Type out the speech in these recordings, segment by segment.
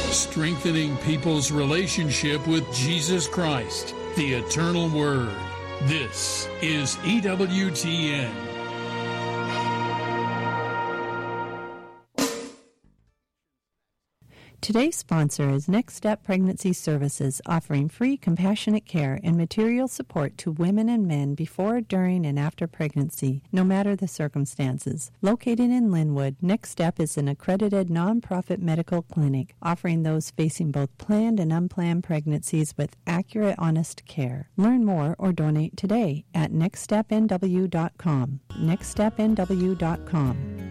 strengthening people's relationship with Jesus Christ, the eternal Word. This is EWTN. Today's sponsor is Next Step Pregnancy Services, offering free compassionate care and material support to women and men before, during, and after pregnancy, no matter the circumstances. Located in Linwood, Next Step is an accredited nonprofit medical clinic, offering those facing both planned and unplanned pregnancies with accurate, honest care. Learn more or donate today at nextstepnw.com. nextstepnw.com.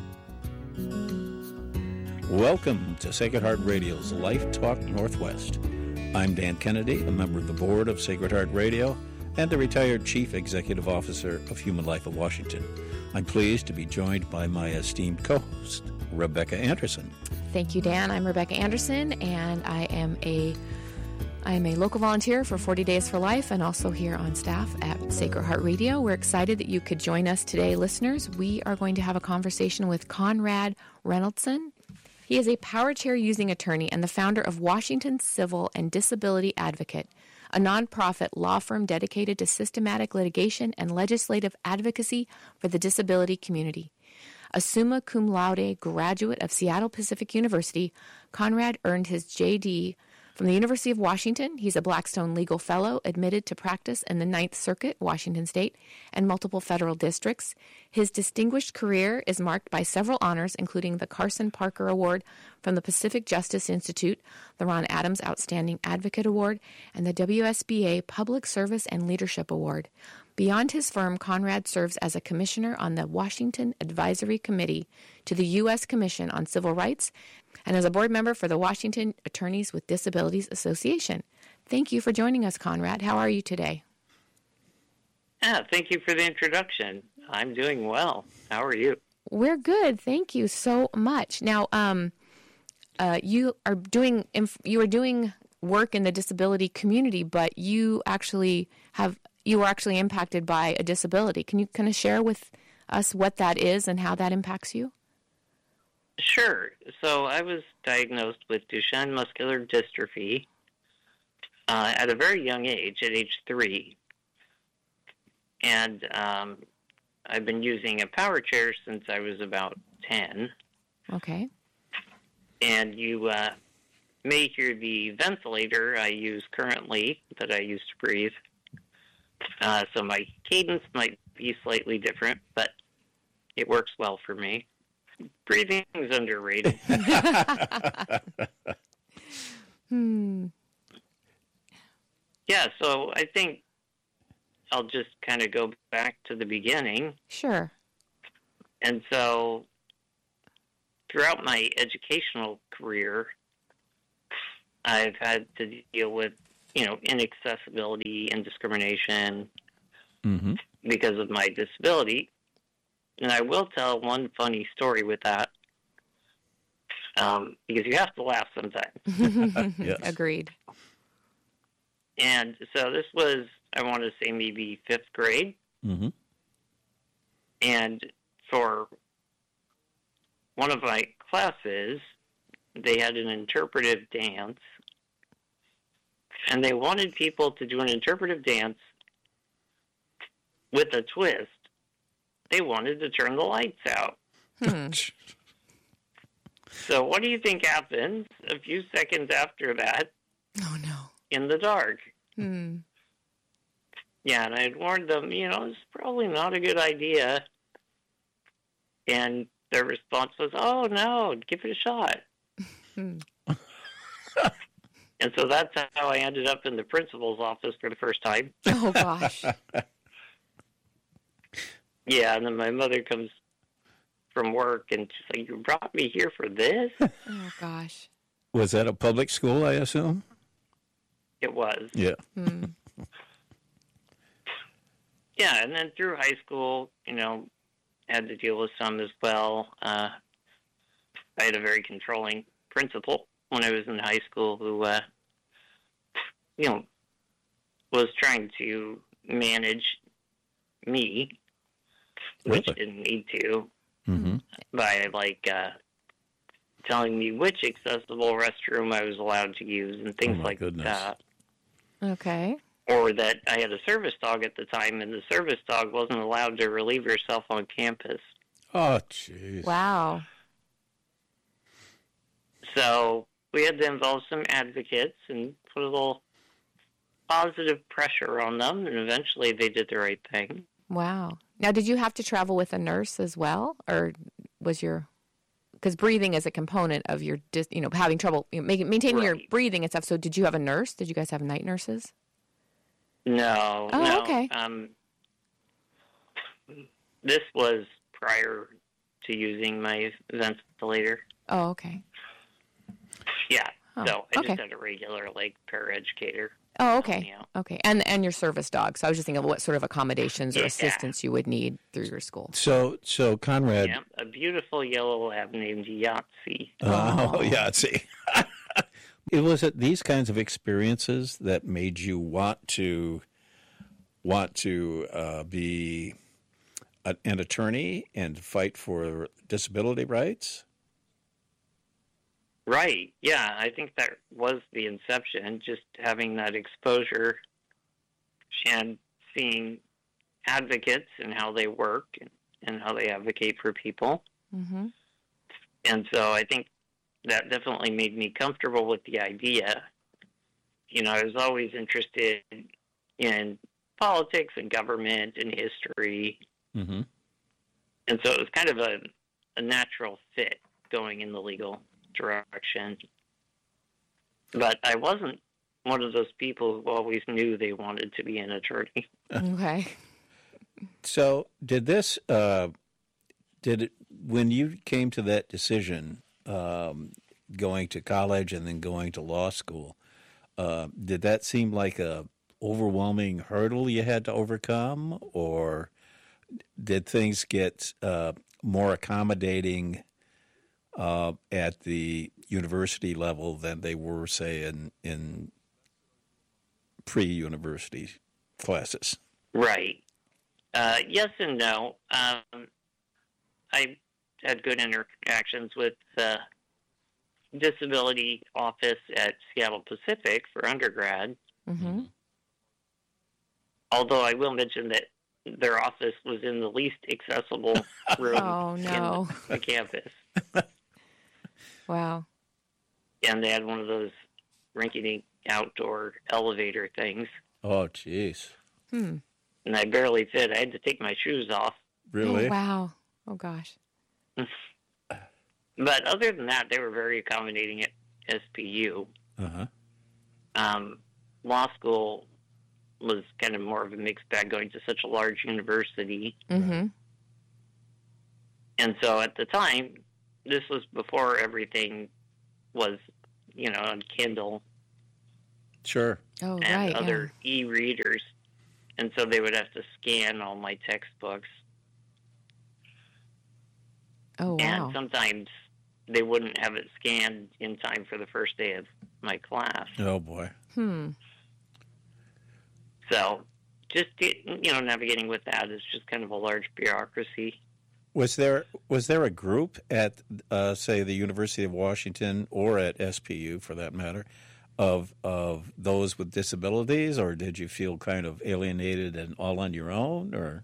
Welcome to Sacred Heart Radio's Life Talk Northwest. I'm Dan Kennedy, a member of the board of Sacred Heart Radio and the retired Chief Executive Officer of Human Life of Washington. I'm pleased to be joined by my esteemed co-host, Rebecca Anderson. Thank you, Dan. I'm Rebecca Anderson, and I am a local volunteer for 40 Days for Life and also here on staff at Sacred Heart Radio. We're excited that you could join us today, listeners. We are going to have a conversation with Conrad Reynoldson. He is a power chair-using attorney and the founder of Washington Civil and Disability Advocate, a nonprofit law firm dedicated to systematic litigation and legislative advocacy for the disability community. A summa cum laude graduate of Seattle Pacific University, Conrad earned his J.D. from the University of Washington. He's a Blackstone Legal Fellow, admitted to practice in the Ninth Circuit, Washington State, and multiple federal districts. His distinguished career is marked by several honors, including the Carson Parker Award from the Pacific Justice Institute, the Ron Adams Outstanding Advocate Award, and the WSBA Public Service and Leadership Award. Beyond his firm, Conrad serves as a commissioner on the Washington Advisory Committee to the U.S. Commission on Civil Rights and as a board member for the Washington Attorneys with Disabilities Association. Thank you for joining us, Conrad. How are you today? Thank you for the introduction. I'm doing well. How are you? We're good. Thank you so much. Now, you are doing work in the disability community, but you were actually impacted by a disability. Can you kind of share with us what that is and how that impacts you? Sure. So I was diagnosed with Duchenne muscular dystrophy at a very young age, at age 3. And I've been using a power chair since I was about 10. Okay. And you may hear the ventilator I use currently that I use to breathe. So my cadence might be slightly different, but it works well for me. Breathing is underrated. Yeah, so I think I'll just kind of go back to the beginning. Sure. And so throughout my educational career, I've had to deal with, inaccessibility and discrimination because of my disability. And I will tell one funny story with that, because you have to laugh sometimes. Yes. Agreed. And so this was, I want to say, maybe 5th grade. Mm-hmm. And for one of my classes, they had an interpretive dance. And they wanted people to do an interpretive dance with a twist. They wanted to turn the lights out. So what do you think happens a few seconds after that? Oh, no. In the dark. Yeah, and I had warned them, it's probably not a good idea. And their response was, oh, no, give it a shot. And so that's how I ended up in the principal's office for the first time. Oh, gosh. Yeah, and then my mother comes from work, and she's like, you brought me here for this? Oh, gosh. Was that a public school, I assume? It was. Yeah. Yeah, and then through high school, had to deal with some as well. I had a very controlling principal when I was in high school who, was trying to manage me, which didn't need to, by, telling me which accessible restroom I was allowed to use and things like that. Okay. Or that I had a service dog at the time, and the service dog wasn't allowed to relieve herself on campus. Oh, jeez. Wow. So we had to involve some advocates and put a little positive pressure on them, and eventually they did the right thing. Wow. Now, did you have to travel with a nurse as well, or was your... Because breathing is a component of your, having trouble maintaining your breathing and stuff. So did you have a nurse? Did you guys have night nurses? No. Oh, no. Okay. This was prior to using my ventilator. Oh, okay. Yeah. Oh, so I okay. just had a regular, paraeducator. Oh, okay. Okay. And your service dog. So I was just thinking of what sort of accommodations or Yeah. assistance you would need through your school. So Conrad... Yeah, a beautiful yellow lab named Yahtzee. Oh, Yahtzee. Was it these kinds of experiences that made you want to be an attorney and fight for disability rights? Right. Yeah, I think that was the inception, just having that exposure and seeing advocates and how they work and how they advocate for people. Mm-hmm. And so I think that definitely made me comfortable with the idea. I was always interested in politics and government and history. Mm-hmm. And so it was kind of a natural fit going in the legal direction. But I wasn't one of those people who always knew they wanted to be an attorney. Okay. So when you came to that decision, going to college and then going to law school, did that seem like a overwhelming hurdle you had to overcome, or did things get more accommodating at the university level than they were, say, in pre-university classes? Right. Yes and no. I had good interactions with the disability office at Seattle Pacific for undergrad. Mm-hmm. Although I will mention that their office was in the least accessible room in the campus. Wow. And they had one of those rinky-dink outdoor elevator things. Oh, jeez. And I barely fit. I had to take my shoes off. Really? Oh, wow. Oh, gosh. But other than that, they were very accommodating at SPU. Uh-huh. Law school was kind of more of a mixed bag going to such a large university. Mm-hmm. And so at the time, this was before everything was, on Kindle. Sure. Oh, and right. other e-readers. And so they would have to scan all my textbooks. Oh, wow. And sometimes they wouldn't have it scanned in time for the first day of my class. Oh, boy. So just, navigating with that is just kind of a large bureaucracy. Was there a group at, say, the University of Washington or at SPU, for that matter, of those with disabilities, or did you feel kind of alienated and all on your own, or?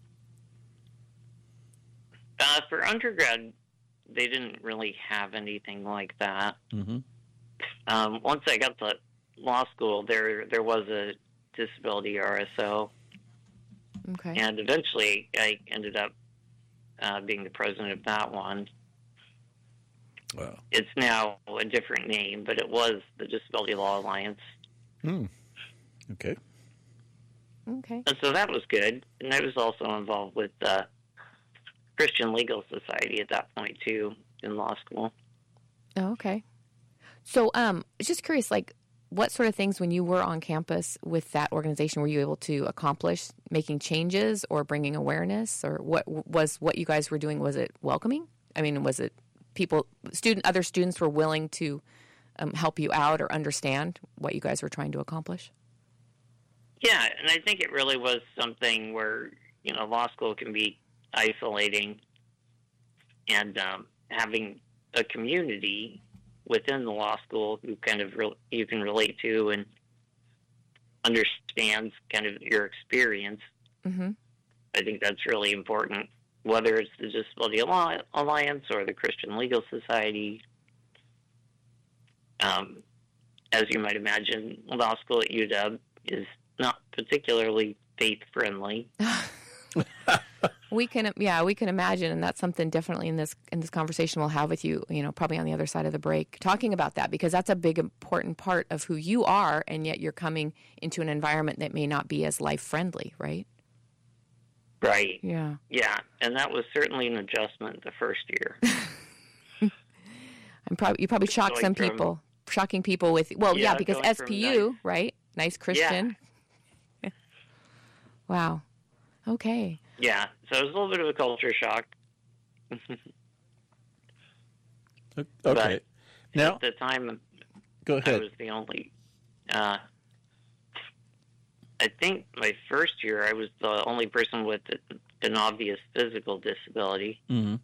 For undergrad, they didn't really have anything like that. Mm-hmm. Once I got to law school, there was a disability RSO. Okay. And eventually I ended up being the president of that one. Wow. It's now a different name, but it was the Disability Law Alliance. Okay. Okay. And so that was good. And I was also involved with the Christian Legal Society at that point, too, in law school. Oh, okay. So just curious, what sort of things when you were on campus with that organization were you able to accomplish, making changes or bringing awareness, or what you guys were doing? Was it welcoming? I mean, was it other students were willing to help you out or understand what you guys were trying to accomplish? Yeah, and I think it really was something where, law school can be isolating, and having a community within the law school who kind of you can relate to and understands kind of your experience. Mm-hmm. I think that's really important, whether it's the Disability Alliance or the Christian Legal Society. As you might imagine, law school at UW is not particularly faith-friendly. We can imagine, and that's something definitely in this conversation we'll have with you, probably on the other side of the break, talking about that, because that's a big, important part of who you are, and yet you're coming into an environment that may not be as life-friendly, right? Right. Yeah. Yeah, and that was certainly an adjustment the first year. You probably shocked some people, shocking people with, because SPU, right? Nice Christian. Yeah. Wow. Okay. Yeah, so it was a little bit of a culture shock. Okay. But Now, at the time, go ahead. I was the only. I think my first year, I was the only person with an obvious physical disability. Mm-hmm.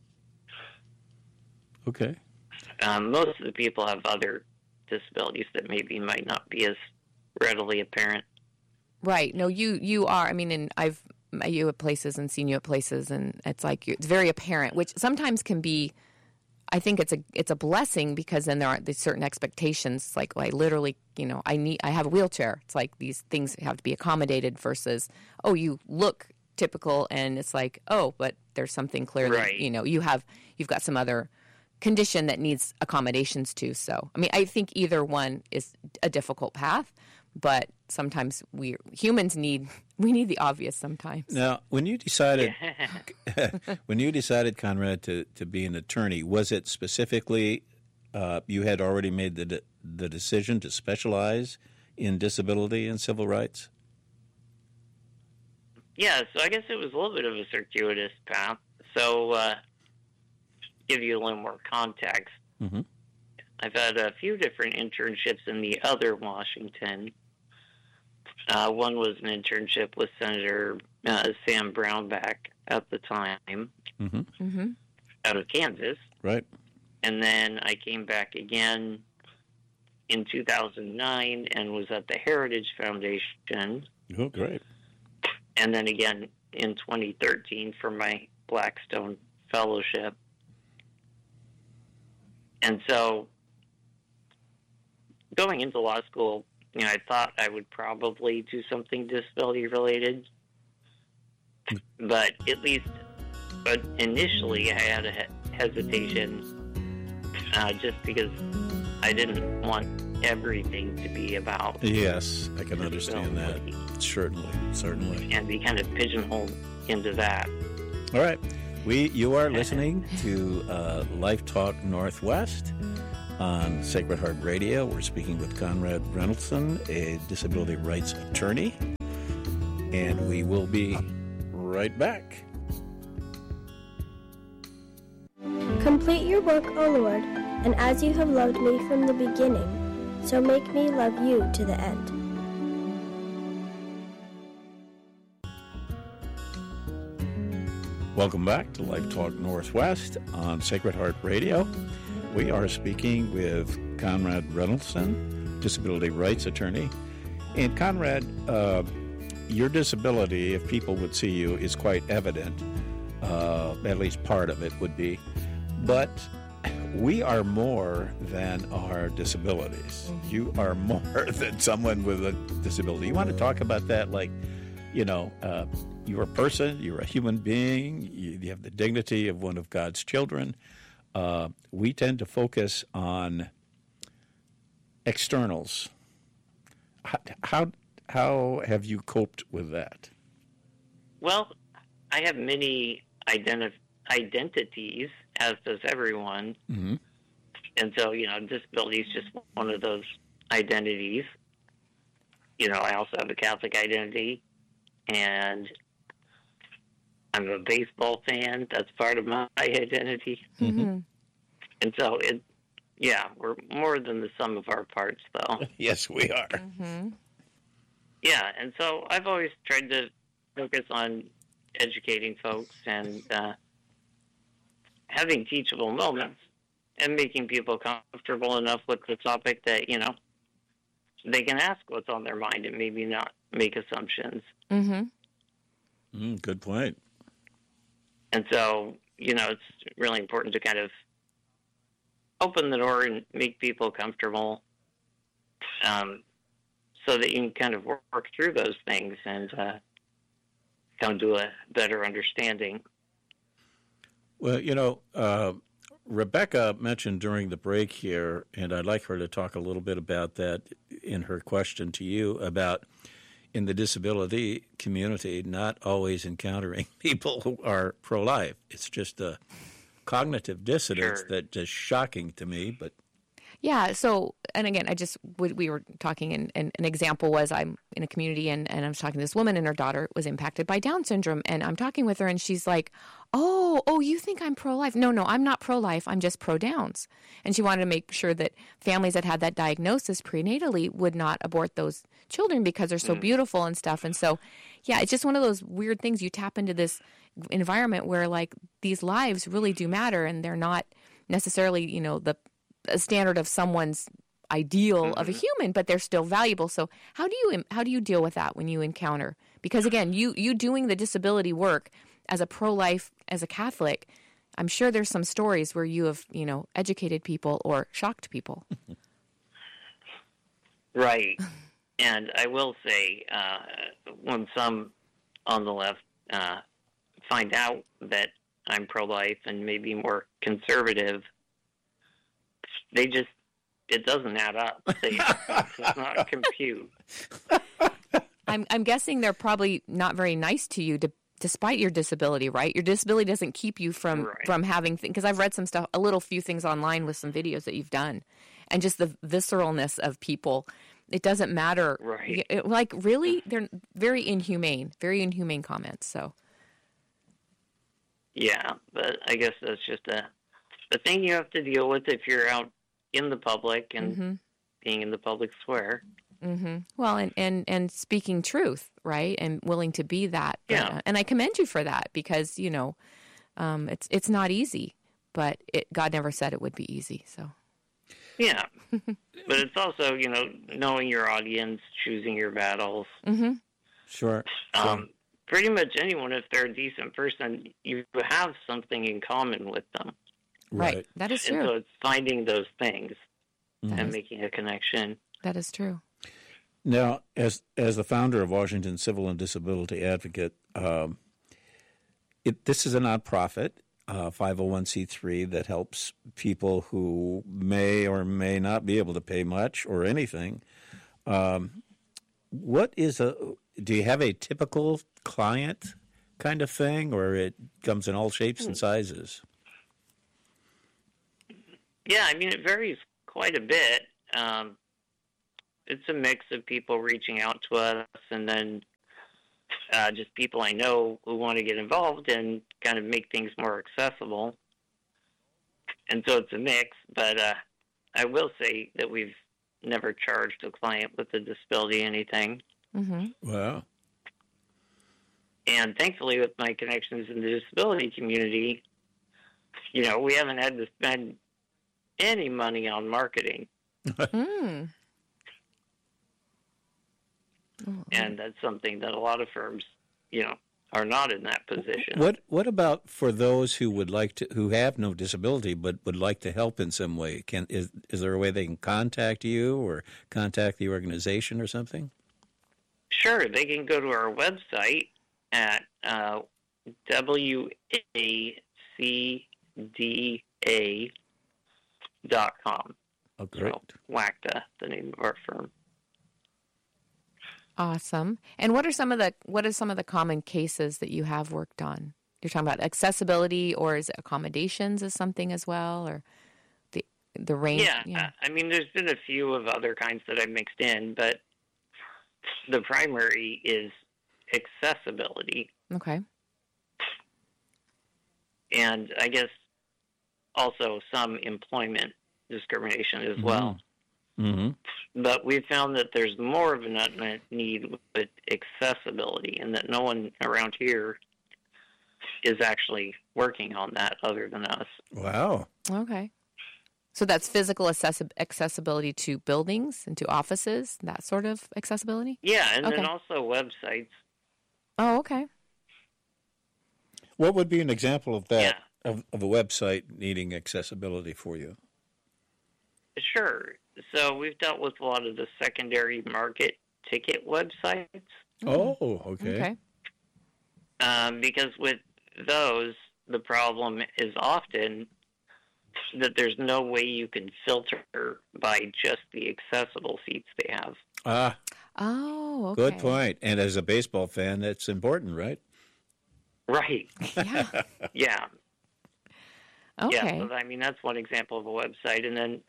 Okay. Most of the people have other disabilities that maybe might not be as readily apparent. Right. No, you are. I mean, and I've met you at places and seen you at places, and it's like it's very apparent, which sometimes can be. I think it's a blessing, because then there aren't these certain expectations. Like, I literally, I have a wheelchair. It's like these things have to be accommodated versus, oh, you look typical, and it's like, oh, but there's something clearly, right. You've got some other condition that needs accommodations too. So, I mean, I think either one is a difficult path, but sometimes humans need the obvious sometimes. Now, when you decided, Conrad, to be an attorney, was it specifically you had already made the decision to specialize in disability and civil rights? Yeah, so I guess it was a little bit of a circuitous path. So, give you a little more context. Mm-hmm. I've had a few different internships in the other Washington. One was an internship with Senator Sam Brownback at the time, mm-hmm. Mm-hmm. out of Kansas. Right. And then I came back again in 2009 and was at the Heritage Foundation. Oh, great. And then again in 2013 for my Blackstone Fellowship. And so, going into law school, I thought I would probably do something disability related, but initially I had a hesitation just because I didn't want everything to be about. Yes, I can understand that. Certainly. And be kind of pigeonholed into that. All right. You are listening to Life Talk Northwest on Sacred Heart Radio. We're speaking with Conrad Reynoldson, a disability rights attorney, and we will be right back. Complete your work, O Lord, and as you have loved me from the beginning, so make me love you to the end. Welcome back to Life Talk Northwest on Sacred Heart Radio. We are speaking with Conrad Reynoldson, disability rights attorney. And Conrad, your disability, if people would see you, is quite evident. At least part of it would be. But we are more than our disabilities. You are more than someone with a disability. You want to talk about that? Like, you're a person, you're a human being, you have the dignity of one of God's children. We tend to focus on externals. How have you coped with that? Well, I have many identities, as does everyone. Mm-hmm. And so, disability is just one of those identities. I also have a Catholic identity, and I'm a baseball fan. That's part of my identity. Mm-hmm. And so, we're more than the sum of our parts, though. Yes, we are. Mm-hmm. Yeah, and so I've always tried to focus on educating folks and having teachable moments and making people comfortable enough with the topic that, they can ask what's on their mind and maybe not make assumptions. Good point. And so, it's really important to kind of open the door and make people comfortable, so that you can kind of work through those things and come to a better understanding. Well, Rebecca mentioned during the break here, and I'd like her to talk a little bit about that in her question to you about in the disability community not always encountering people who are pro-life. It's just a cognitive dissonance that is shocking to me, but yeah. So, and again, we were talking, and an example was I'm in a community and I was talking to this woman and her daughter was impacted by Down syndrome. And I'm talking with her and she's like, oh, you think I'm pro-life? No, I'm not pro-life. I'm just pro-Downs. And she wanted to make sure that families that had that diagnosis prenatally would not abort those children because they're so beautiful and stuff. And so, yeah, it's just one of those weird things. You tap into this environment where like these lives really do matter and they're not necessarily, the standard of someone's ideal of a human, but they're still valuable. So how do you deal with that when you encounter? Because again, you doing the disability work as a pro-life, as a Catholic, I'm sure there's some stories where you have, educated people or shocked people. Right. And I will say, when some on the left find out that I'm pro-life and maybe more conservative, it doesn't add up. It does not compute. I'm guessing they're probably not very nice to you despite your disability, right? Your disability doesn't keep you from having things. Because I've read some stuff, few things online with some videos that you've done. And just the visceralness of people. It doesn't matter. Right. Really, they're very inhumane comments. So. Yeah, but I guess that's just a thing you have to deal with if you're out in the public and being in the public square. Well, and speaking truth, right, and willing to be that. Yeah. And I commend you for that because it's not easy, but God never said it would be easy. So. Yeah, but it's also knowing your audience, choosing your battles. Sure. Pretty much anyone, if they're a decent person, you have something in common with them. Right. That is true. And so it's finding those things and making a connection. That is true. Now, as the founder of Washington Civil and Disability Advocate, this is a nonprofit, 501c3, that helps people who may or may not be able to pay much or anything. Do you have a typical client kind of thing, or it comes in all shapes and sizes? Yeah, I mean, it varies quite a bit. It's a mix of people reaching out to us and then just people I know who want to get involved and kind of make things more accessible. And so it's a mix, but I will say that we've never charged a client with a disability anything. Wow. And thankfully, with my connections in the disability community, we haven't had to spend any money on marketing. And that's something that a lot of firms, are not in that position. What about for those who who have no disability but would like to help in some way? Is there a way they can contact you or contact the organization or something? Sure, they can go to our website at wacda.com. Oh, great. So, WACDA, the name of our firm. Awesome. And what are some of the common cases that you have worked on? You're talking about accessibility, or is it accommodations as something as well, or the range? Yeah. I mean, there's been a few of other kinds that I've mixed in, but the primary is accessibility. Okay. And I guess also some employment discrimination as well. But we found that there's more of an unmet need with accessibility, and that no one around here is actually working on that other than us. Wow. Okay. So that's physical accessibility to buildings and to offices, that sort of accessibility? Yeah, and Okay. then also websites. Oh, okay. What would be an example of that, Yeah. of a website needing accessibility for you? Sure. So we've dealt with a lot of the secondary market ticket websites. Oh, okay. Because with those, the problem is often that there's no way you can filter by just the accessible seats they have. Ah, Oh, okay. good point. And as a baseball fan, that's important, right? Right. Yeah. Yeah. Okay. Yeah. So, I mean, that's one example of a website. And then,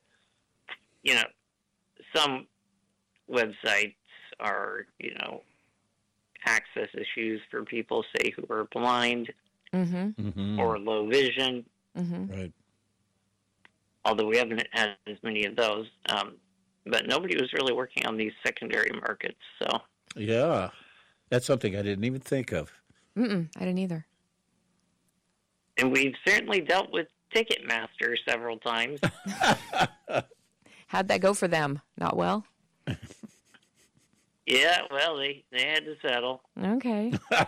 some websites are, access issues for people, say, who are blind Mm-hmm. or low vision, Mm-hmm. Right. although we haven't had as many of those. But nobody was really working on these secondary markets. So, Yeah. That's something I didn't even think of. I didn't either. and we've certainly dealt with Ticketmaster several times. How'd that go for them? Not well? Yeah, well, they had to settle. Okay.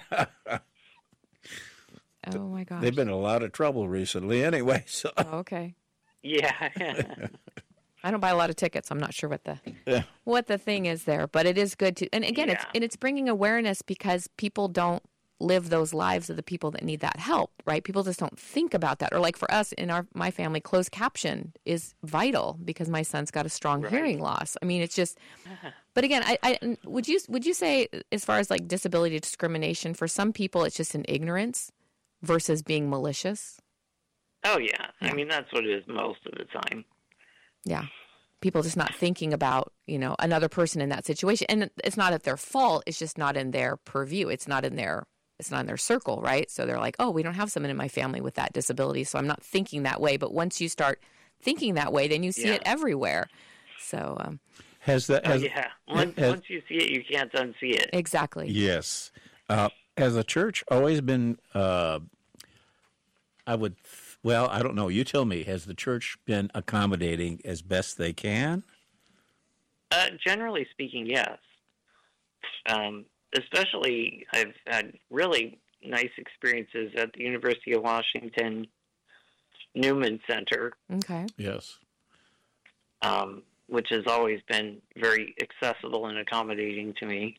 Oh, my gosh. They've been in a lot of trouble recently anyway. So. Oh, okay. Yeah. I don't buy a lot of tickets. I'm not sure what the Yeah. what the thing is there, but it is good to. And again, Yeah. it's bringing awareness because people don't live those lives of the people that need that help, right? People just don't think about that. Or like for us in my family, closed caption is vital because my son's got a strong Right. hearing loss. I mean, it's just. But again, I would you say as far as like disability discrimination for some people, it's just an ignorance versus being malicious. Oh, yeah. I mean, that's what it is most of the time. Yeah. People just not thinking about, another person in that situation. And it's not at their fault. It's just not in their purview. It's not in their circle, right? So they're like, oh, we don't have someone in my family with that disability, so I'm not thinking that way. But once you start thinking that way, then you see it everywhere. So Has that? Yeah. Once you see it, you can't unsee it. exactly. Yes. Has the church always been? I don't know. You tell me. Has the church been accommodating as best they can? Generally speaking, yes. Especially, I've had really nice experiences at the University of Washington Newman Center, Okay. Yes. which has always been very accessible and accommodating to me.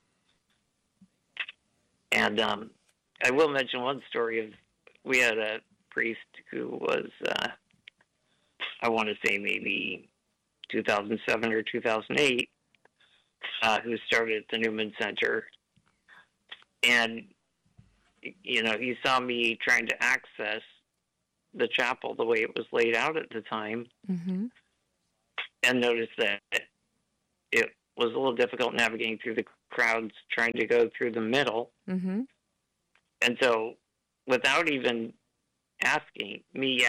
And I will mention one story of we had a priest who was, I want to say maybe 2007 or 2008, who started at the Newman Center. And, he saw me trying to access the chapel the way it was laid out at the time, Mm-hmm. and noticed that it was a little difficult navigating through the crowds trying to go through the middle. Mm-hmm. And so, without even asking,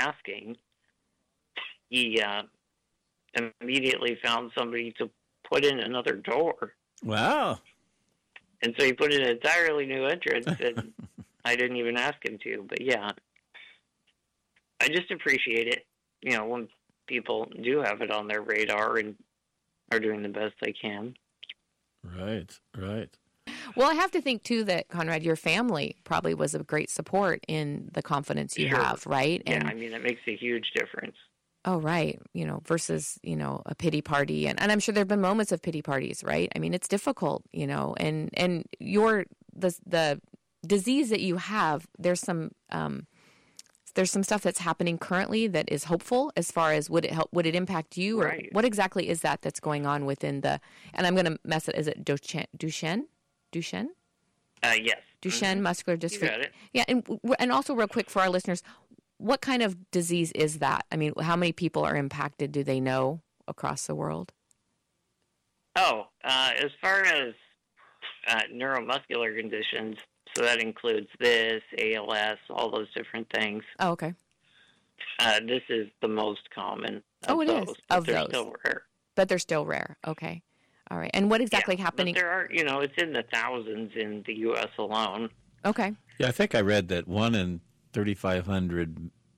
he immediately found somebody to put in another door. Wow. And so he put in an entirely new entrance, and I didn't even ask him to. But yeah, I just appreciate it, when people do have it on their radar and are doing the best they can. Right. Right. Well, I have to think, too, that, Conrad, your family probably was a great support in the confidence you Sure. have, right? Yeah, And, I mean, it makes a huge difference. oh, right, versus, a pity party. And I'm sure there have been moments of pity parties, right? I mean, it's difficult, and the disease that you have, there's some stuff that's happening currently that is hopeful as far as would it impact you? Or Right. what exactly is that's going on within and I'm going to mess it, is it Duchenne? Yes. Duchenne muscular You dystrophy. got it. Yeah, and also real quick for our listeners, what kind of disease is that? I mean, how many people are impacted? Do they know across the world? Oh, as far as neuromuscular conditions, so that includes this, ALS, all those different things. Oh, okay. This is the most common of Oh, it is, those. But of they're those. still rare. But they're still rare. Okay. All right. And what exactly Yeah, happening? But there are, it's in the thousands in the U.S. alone. Okay. Yeah, I think I read that 1 in 3,500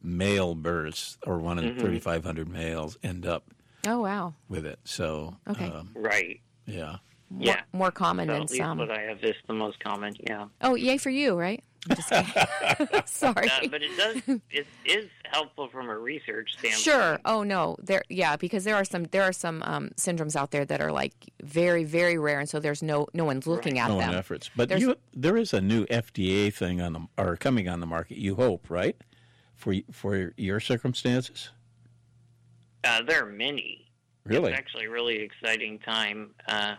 male births, or one in 3,500 males end up Oh, wow. with it. So, Okay. Right. yeah. More common So than at least some. what I have is the most common, yeah. Oh, yay for you, right? I'm just kidding. Sorry. But it is helpful from a research standpoint. Sure. Oh no. Because there are some syndromes out there that are like very, very rare, and so there's no one's looking at No them. one efforts. But there is a new FDA thing coming on the market, you hope, right? For your circumstances? There are many. Really? It's actually a really exciting time.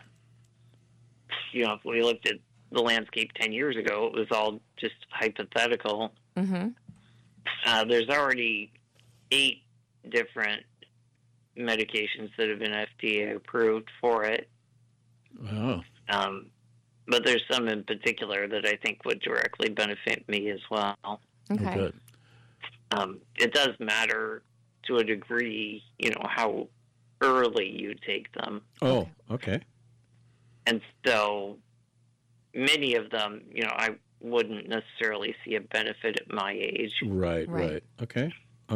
If we looked at the landscape 10 years ago, it was all just hypothetical. Mm-hmm. There's already 8 different medications that have been FDA approved for it. Oh. But there's some in particular that I think would directly benefit me as well. Okay. Oh, good. It does matter to a degree, how early you take them. Oh, okay. And so many of them, I wouldn't necessarily see a benefit at my age. Right. Okay.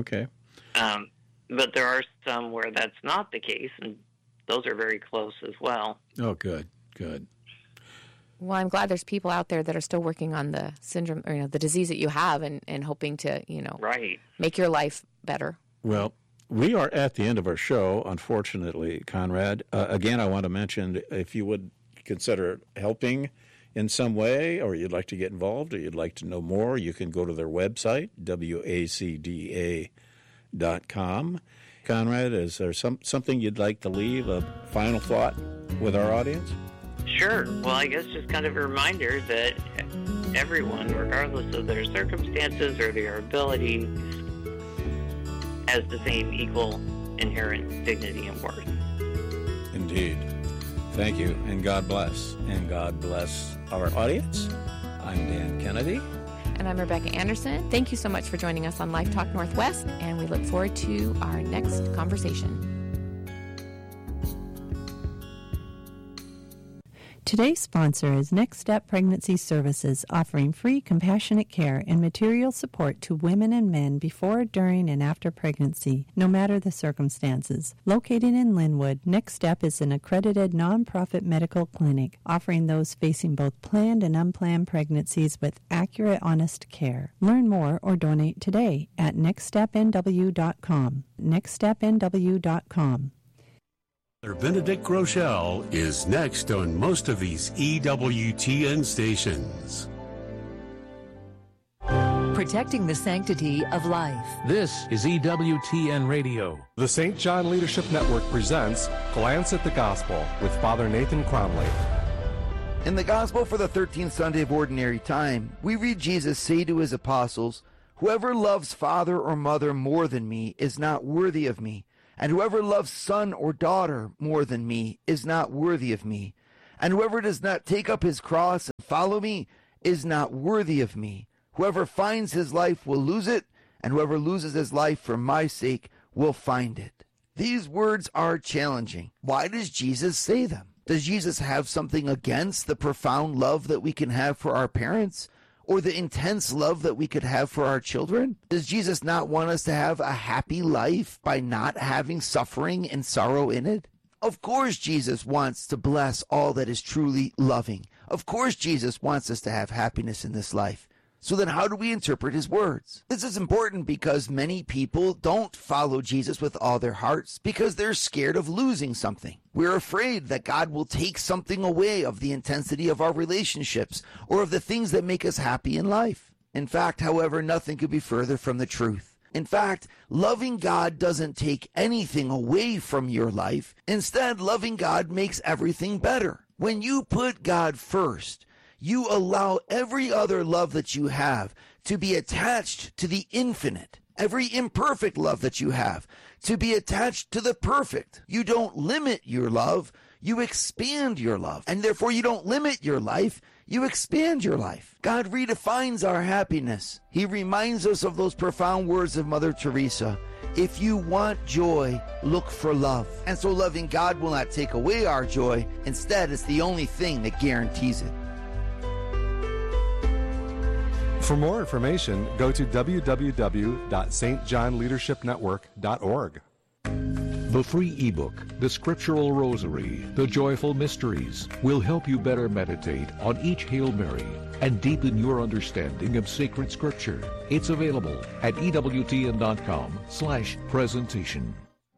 But there are some where that's not the case, and those are very close as well. Oh, good. Well, I'm glad there's people out there that are still working on the syndrome, or the disease that you have, and hoping to, Right. make your life better. Well, we are at the end of our show, unfortunately, Conrad. Again, I want to mention, if you would consider helping in some way, or you'd like to get involved, or you'd like to know more, you can go to their website, wacda.com. Conrad, is there something you'd like to leave, a final thought with our audience? Sure. Well, I guess just kind of a reminder that everyone, regardless of their circumstances or their abilities, has the same equal inherent dignity and worth. Indeed. Thank you, and God bless. And God bless our audience. I'm Dan Kennedy. And I'm Rebecca Anderson. Thank you so much for joining us on Life Talk Northwest, and we look forward to our next conversation. Today's sponsor is Next Step Pregnancy Services, offering free compassionate care and material support to women and men before, during, and after pregnancy, no matter the circumstances. Located in Linwood, Next Step is an accredited nonprofit medical clinic offering those facing both planned and unplanned pregnancies with accurate, honest care. Learn more or donate today at nextstepnw.com. nextstepnw.com. Benedict Rochelle is next on most of these EWTN stations. Protecting the sanctity of life. This is EWTN Radio. The St. John Leadership Network presents Glance at the Gospel with Father Nathan Cromley. In the Gospel for the 13th Sunday of Ordinary Time, we read Jesus say to his apostles, "Whoever loves father or mother more than me is not worthy of me. And whoever loves son or daughter more than me is not worthy of me. And whoever does not take up his cross and follow me is not worthy of me. Whoever finds his life will lose it, and whoever loses his life for my sake will find it." These words are challenging. Why does Jesus say them? Does Jesus have something against the profound love that we can have for our parents? Or the intense love that we could have for our children? Does Jesus not want us to have a happy life by not having suffering and sorrow in it? Of course Jesus wants to bless all that is truly loving. Of course Jesus wants us to have happiness in this life. So then how do we interpret his words? This is important because many people don't follow Jesus with all their hearts because they're scared of losing something. We're afraid that God will take something away of the intensity of our relationships or of the things that make us happy in life. In fact, however, nothing could be further from the truth. In fact, loving God doesn't take anything away from your life. Instead, loving God makes everything better. When you put God first, you allow every other love that you have to be attached to the infinite. Every imperfect love that you have to be attached to the perfect. You don't limit your love, you expand your love. And therefore you don't limit your life, you expand your life. God redefines our happiness. He reminds us of those profound words of Mother Teresa. If you want joy, look for love. And so loving God will not take away our joy. Instead, it's the only thing that guarantees it. For more information, go to www.stjohnleadershipnetwork.org. The free ebook, The Scriptural Rosary, The Joyful Mysteries, will help you better meditate on each Hail Mary and deepen your understanding of sacred scripture. It's available at EWTN.com/presentation.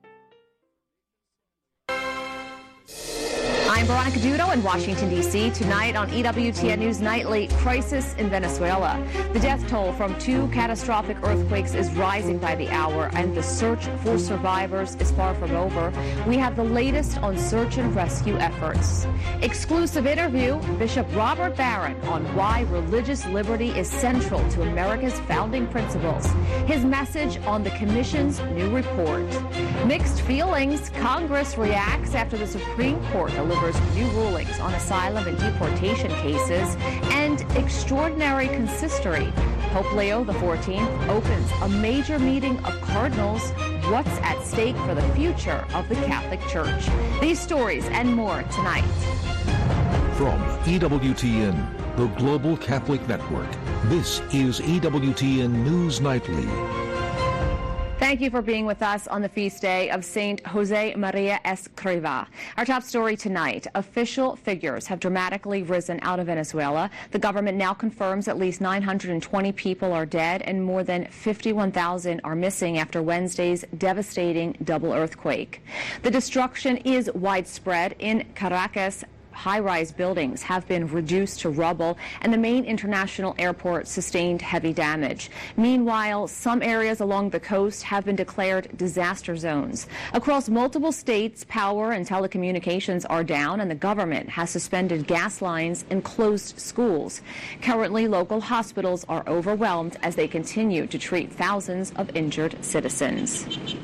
I'm Veronica Dudo in Washington, D.C. Tonight on EWTN News Nightly, crisis in Venezuela. The death toll from 2 catastrophic earthquakes is rising by the hour, and the search for survivors is far from over. We have the latest on search and rescue efforts. Exclusive interview, Bishop Robert Barron on why religious liberty is central to America's founding principles. His message on the Commission's new report. Mixed feelings, Congress reacts after the Supreme Court delivers new rulings on asylum and deportation cases, and extraordinary consistory. Pope Leo XIV opens a major meeting of cardinals. What's at stake for the future of the Catholic Church? These stories and more tonight. From EWTN, the Global Catholic Network, this is EWTN News Nightly. Thank you for being with us on the feast day of Saint Jose Maria Escrivá. Our top story tonight, official figures have dramatically risen out of Venezuela. The government now confirms at least 920 people are dead and more than 51,000 are missing after Wednesday's devastating double earthquake. The destruction is widespread. In Caracas, high-rise buildings have been reduced to rubble, and the main international airport sustained heavy damage. Meanwhile, some areas along the coast have been declared disaster zones. Across multiple states, power and telecommunications are down, and the government has suspended gas lines and closed schools. Currently, local hospitals are overwhelmed as they continue to treat thousands of injured citizens.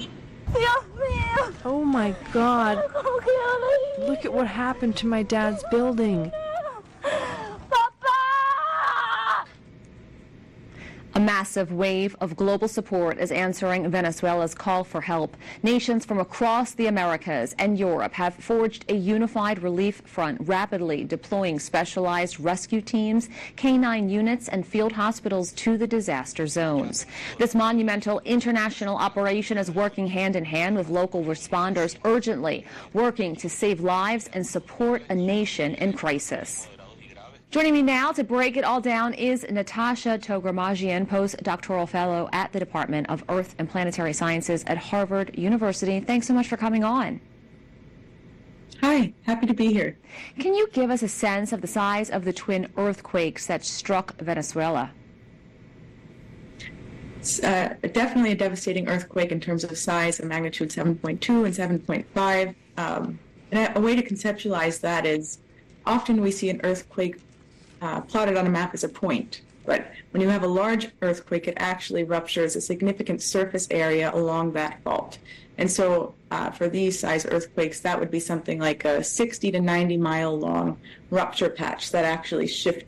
Oh my God. Look at what happened to my dad's building. A massive wave of global support is answering Venezuela's call for help. Nations from across the Americas and Europe have forged a unified relief front, rapidly deploying specialized rescue teams, K-9 units, and field hospitals to the disaster zones. This monumental international operation is working hand in hand with local responders, urgently working to save lives and support a nation in crisis. Joining me now to break it all down is Natasha Togramagian, postdoctoral fellow at the Department of Earth and Planetary Sciences at Harvard University. Thanks so much for coming on. Hi, happy to be here. Can you give us a sense of the size of the twin earthquakes that struck Venezuela? It's definitely a devastating earthquake in terms of size and magnitude 7.2 and 7.5. And a way to conceptualize that is often we see an earthquake plotted on a map as a point. But when you have a large earthquake, it actually ruptures a significant surface area along that fault. And so for these size earthquakes, that would be something like a 60 to 90 mile long rupture patch that actually shifted